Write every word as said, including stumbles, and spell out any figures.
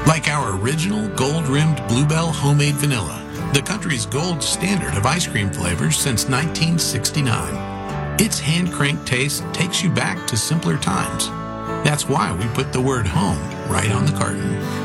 Like our original gold-rimmed Bluebell homemade vanilla, the country's gold standard of ice cream flavors since nineteen sixty-nine. Its hand-cranked taste takes you back to simpler times. That's why we put the word home right on the carton.